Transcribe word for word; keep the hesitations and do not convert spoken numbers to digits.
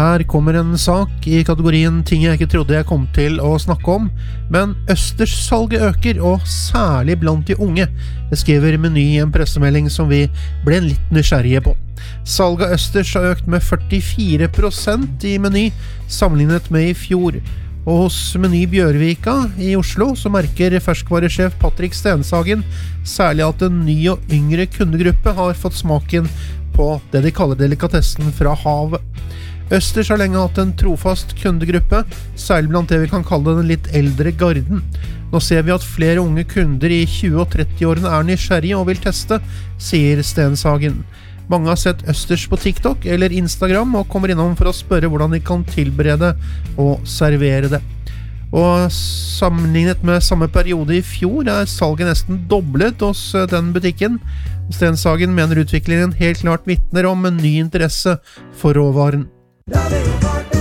Her kommer en sak I kategorien ting jeg ikke trodde jeg kom til å snakke om, men Østers-salget øker, og særlig blant de unge. Det skriver Meny I en pressemelding som vi ble litt nysgjerrige på. Salget av Østers har økt med førtifire prosent I Meny, sammenlignet med I fjor. Og hos Meny Bjørvika I Oslo så merker ferskvaresjef Patrick Stenshagen særlig at en ny og yngre kundegruppe har fått smaken på det de kaller delikatessen fra havet. Østers har lenge hatt en trofast kundegruppe, særlig blant det vi kan kalle den litt eldre garden. Nå ser vi at flere unge kunder I tjue- og tretti-årene er nysgjerrige og vil teste, sier Stenshagen. Mange har sett Østers på TikTok eller Instagram og kommer innom for å spørre hvordan de kan tilberede og servere det. Og sammenlignet med samme periode I fjor er salget nesten doblet hos den butikken. Stenshagen mener utviklingen helt klart vittner om en ny interesse for råvaren. Radio